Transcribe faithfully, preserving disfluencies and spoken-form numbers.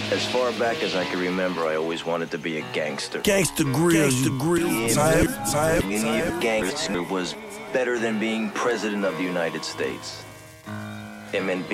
As far back as I can remember, I always wanted to be a gangster. Gangster grill, gangster grill, type, type, Being a gangster was better than being president of the United States. I mean,